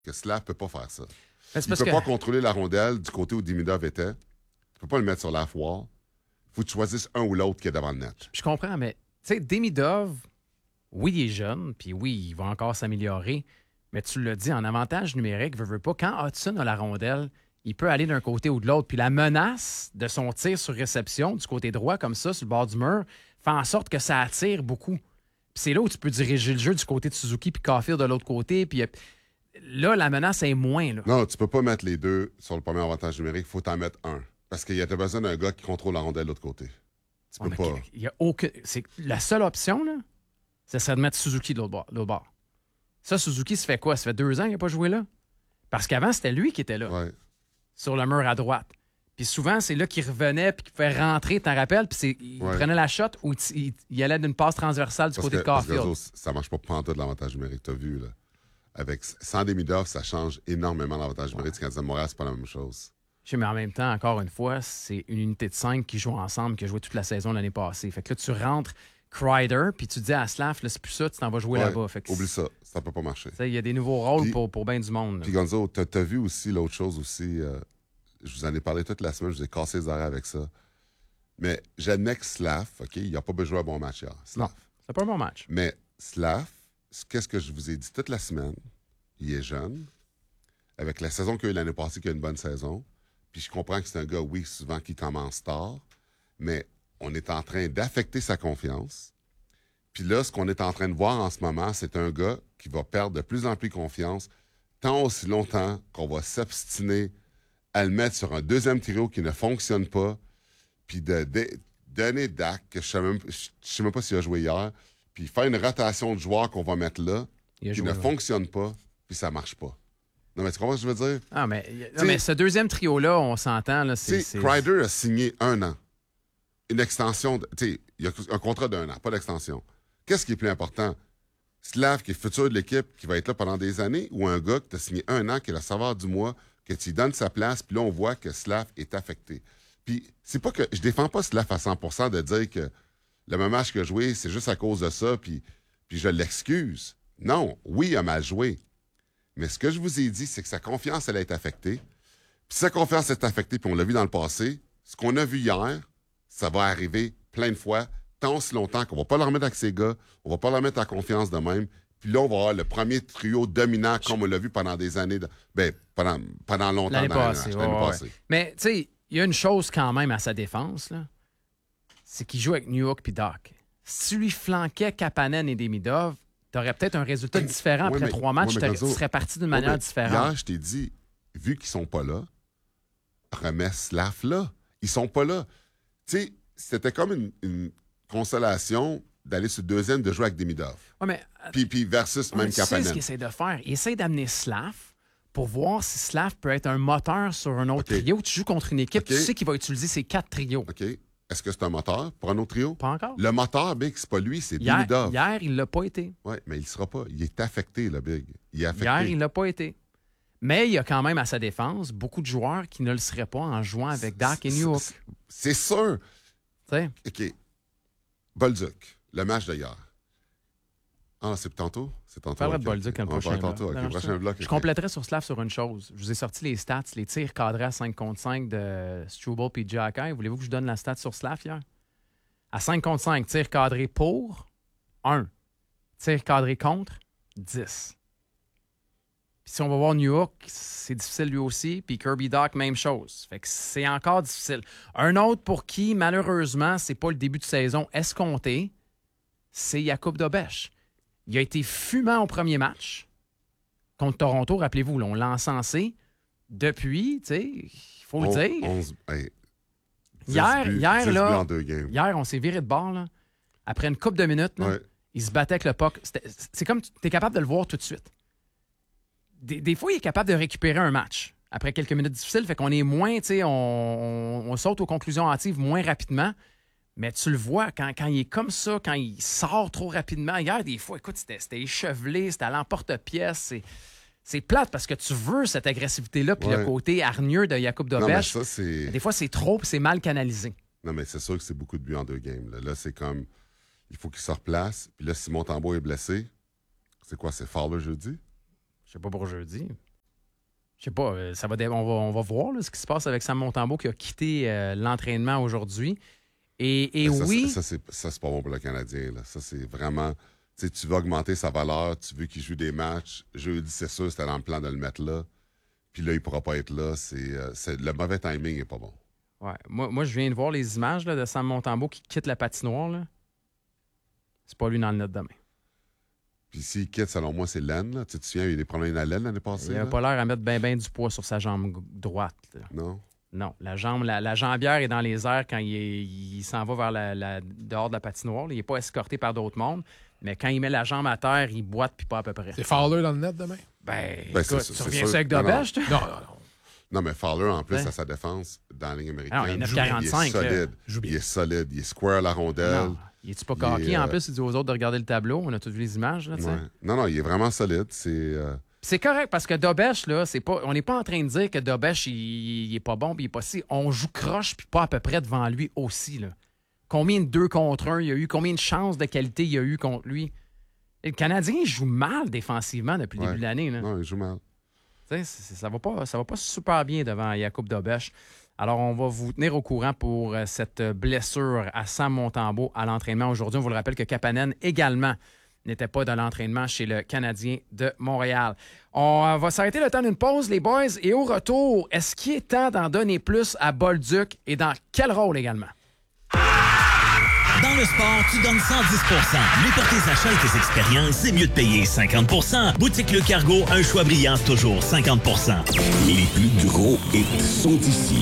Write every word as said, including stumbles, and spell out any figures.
que Slav ne peut pas faire ça. Mais Il ne peut que... pas contrôler la rondelle du côté où Demidov était. Tu ne peux pas le mettre sur la foire. Il faut que tu choisisses un ou l'autre qui est devant le net. Je comprends, mais tu sais, Demidov, oui, il est jeune, puis oui, il va encore s'améliorer, mais tu l'as dit, en avantage numérique, veux, veux pas, quand Hudson a la rondelle, il peut aller d'un côté ou de l'autre. Puis la menace de son tir sur réception du côté droit, comme ça, sur le bord du mur, fait en sorte que ça attire beaucoup. Puis c'est là où tu peux diriger le jeu du côté de Suzuki, puis Caulfield de l'autre côté, puis là, la menace est moins. Là. Non, tu peux pas mettre les deux sur le premier avantage numérique. Il faut t'en mettre un. Parce qu'il y a besoin d'un gars qui contrôle la rondelle de l'autre côté. Tu Ouais, peux pas. Il y a aucun... C'est... La seule option, là, ce serait de mettre Suzuki de l'autre bord. de l'autre bord. Ça, Suzuki, ça fait quoi? Ça fait deux ans qu'il n'a pas joué là? Parce qu'avant, c'était lui qui était là, Ouais. sur le mur à droite. Puis souvent, c'est là qu'il revenait puis qu'il pouvait rentrer, t'en rappelles? Puis c'est... il Ouais. prenait la shot ou il... il allait d'une passe transversale du Parce côté que, de parce que Caulfield. les autres, ça marche pas pantoute de l'avantage numérique. T'as vu, là. Avec, sans Demidov, ça change énormément l'avantage numérique. Ouais. Canadien de Montréal, c'est pas la même chose. Je sais, mais en même temps, encore une fois, c'est une unité de cinq qui joue ensemble, qui a joué toute la saison l'année passée. Fait que là, tu rentres Kreider, puis tu dis à Slav, là, c'est plus ça, tu t'en vas jouer Ouais, là-bas. Fait que oublie ça, ça peut pas marcher. Il y a des nouveaux rôles puis, pour, pour bien du monde. Là. Puis Gonzo, t'as, t'as vu aussi l'autre chose aussi. Euh, je vous en ai parlé toute la semaine, je vous ai cassé les oreilles avec ça. Mais j'admets que Slav, OK, il n'a pas besoin de jouer un bon match hier. Slav. Non, c'est pas un bon match. Mais Slav, qu'est-ce que je vous ai dit toute la semaine? Il est jeune. Avec la saison qu'il a eu l'année passée, qui a une bonne saison. Puis je comprends que c'est un gars, oui, souvent qui commence tard. Mais on est en train d'affecter sa confiance. Puis là, ce qu'on est en train de voir en ce moment, c'est un gars qui va perdre de plus en plus confiance, tant aussi longtemps qu'on va s'obstiner à le mettre sur un deuxième trio qui ne fonctionne pas, puis de, de donner Dak, que je ne sais, sais même pas s'il a joué hier, puis faire une rotation de joueurs qu'on va mettre là, qui joué, ne ouais. fonctionne pas, puis ça marche pas. Non, mais tu comprends ce que je veux dire? Ah, mais, non, mais ce deuxième trio-là, on s'entend. Là, c'est, c'est... Kreider a signé un an. Une extension. Tu sais, il y a un contrat d'un an, pas d'extension. Qu'est-ce qui est plus important? Slav, qui est futur de l'équipe, qui va être là pendant des années, ou un gars qui t'a signé un an, qui est le saveur du mois, que tu lui donnes sa place, puis là, on voit que Slav est affecté. Puis, c'est pas que. Je défends pas Slav à cent pour cent de dire que le même match qu'il a joué, c'est juste à cause de ça, puis, puis je l'excuse. Non, oui, il a mal joué. Mais ce que je vous ai dit, c'est que sa confiance, elle est affectée. Puis sa confiance est affectée, puis on l'a vu dans le passé, ce qu'on a vu hier, ça va arriver plein de fois, tant aussi longtemps qu'on va pas leur mettre avec ces gars, on va pas leur mettre à confiance de même. Puis là, on va avoir le premier trio dominant, comme on l'a vu pendant des années, de, ben, pendant, pendant longtemps l'année dans passée. l'année, l'année ouais, passée. Ouais. Mais, tu sais, il y a une chose quand même à sa défense, là, c'est qu'il joue avec New York puis Doc. Si tu lui flanquais Kapanen et Demidov, tu aurais peut-être un résultat différent oui, après mais, trois matchs. Oui, tu serais parti d'une manière oui, différente. Hier, je t'ai dit, vu qu'ils sont pas là, remets Slav là. Ils sont pas là. Tu sais, c'était comme une, une consolation d'aller sur le deuxième, de jouer avec Demidov. Ouais, mais, puis, puis versus même Kapanen. Tu sais ce qu'il essaie de faire. Il essaie d'amener Slav pour voir si Slav peut être un moteur sur un autre okay. trio. Tu joues contre une équipe, okay. tu sais qu'il va utiliser ses quatre trios. OK. Est-ce que c'est un moteur pour un autre trio? Pas encore. Le moteur, Big, c'est pas lui, c'est hier, Demidov. Hier, il l'a pas été. Oui, mais il sera pas. Il est affecté, le Big. Il est affecté. Hier, il l'a pas été. Mais il y a quand même à sa défense beaucoup de joueurs qui ne le seraient pas en jouant avec Dak et New York. C'est sûr. T'sais. OK. Bolduc, le match d'hier. Ah, c'est tantôt? C'est tantôt. On parlera de Bolduc quand le prochain bloc. Tantôt, okay, prochain bloc. Je compléterai sur Slav sur une chose. Je vous ai sorti les stats, les tirs cadrés à cinq contre cinq de Struble et Jacky. Voulez-vous que je donne la stat sur Slav hier? À cinq contre cinq, tir cadré pour, un. Tir cadré contre, dix. Puis si on va voir New York, c'est difficile lui aussi. Puis Kirby Doc, même chose. Fait que c'est encore difficile. Un autre pour qui, malheureusement, c'est pas le début de saison escompté, c'est Jakub Dobeš. Il a été fumant au premier match contre Toronto. Rappelez-vous, là, on l'a encensé. Depuis, tu sais, il faut on, le dire. onze, hey, hier, buts, hier, là, hier, on s'est viré de bord. Là. Après une couple de minutes, là, ouais. il se battait avec le puck. C'était, c'est comme tu es capable de le voir tout de suite. Des, des fois, il est capable de récupérer un match après quelques minutes difficiles. Fait qu'on est moins, tu sais, on, on, on saute aux conclusions hâtives moins rapidement. Mais tu le vois, quand, quand il est comme ça, quand il sort trop rapidement. Hier, des fois, écoute, c'était, c'était échevelé, c'était à l'emporte-pièce. C'est, c'est plate parce que tu veux cette agressivité-là, puis ouais. le côté hargneux de Jakub Dobeš. Non, c'est... Des fois, c'est trop, puis c'est mal canalisé. Non, mais c'est sûr que c'est beaucoup de buts en deux games. Là, là c'est comme, il faut qu'il se replace. Puis là, si Montembeault est blessé, c'est quoi, c'est Fowler jeudi? Je sais pas pour jeudi. Je sais pas, ça va, on, va, on va voir là, ce qui se passe avec Sam Montembeault qui a quitté euh, l'entraînement aujourd'hui. Et, et ça, oui... Ça, ça, ça c'est pas bon pour le Canadien. Là. Ça, c'est vraiment... Tu veux augmenter sa valeur, tu veux qu'il joue des matchs. Jeudi, c'est sûr, c'était dans le plan de le mettre là. Puis là, il pourra pas être là. C'est, euh, c'est, le mauvais timing est pas bon. Ouais. Moi, moi, je viens de voir les images là, de Sam Montembeault qui quitte la patinoire. Là. C'est pas lui dans le net demain. Puis s'il quitte, selon moi, c'est l'aine. Là. Tu te souviens, il y a eu des problèmes à l'aine l'année passée. Il n'a pas l'air à mettre bien ben du poids sur sa jambe droite. Là. Non? Non. La, jambe, la, la jambière est dans les airs quand il, est, il s'en va vers la, la, dehors de la patinoire. Là. Il n'est pas escorté par d'autres mondes. Mais quand il met la jambe à terre, il boite puis pas à peu près. C'est Fowler dans le net demain? Ben, ben écoute, c'est, tu c'est reviens sûr. ça avec Dobèche, toi? Non, non, non. Non, mais Fowler, en plus, ouais. à sa défense, dans la ligne américaine, Ah non, il est neuf il est quarante-cinq. solide. Il est solide. Il est square à la rondelle. Non. Il est-tu pas coqué? euh... En plus, il dit aux autres de regarder le tableau. On a tous vu les images. Là, ouais. Non, non, il est vraiment solide. C'est, euh... c'est correct parce que Dobèche, là, c'est pas, on n'est pas en train de dire que Dobèche, il, il est pas bon puis il est pas si. On joue croche puis pas à peu près devant lui aussi. Là. Combien de deux contre un il y a eu? Combien de chances de qualité il y a eu contre lui? Et le Canadien il joue mal défensivement depuis le ouais. début de l'année. Là. Non, il joue mal. C'est, c'est, ça va pas, ça va pas super bien devant Jakub Dobèche. Alors, on va vous tenir au courant pour euh, cette blessure à Sam Montembeault à l'entraînement aujourd'hui. On vous le rappelle que Kapanen également n'était pas dans l'entraînement chez le Canadien de Montréal. On va s'arrêter le temps d'une pause, les boys. Et au retour, est-ce qu'il est temps d'en donner plus à Bolduc et dans quel rôle également? Dans le sport, tu donnes cent dix pour cent. Mais pour tes achats et tes expériences, c'est mieux de payer cinquante pour cent. Boutique Le Cargo, un choix brillant, toujours cinquante pour cent. Les plus gros hits sont ici.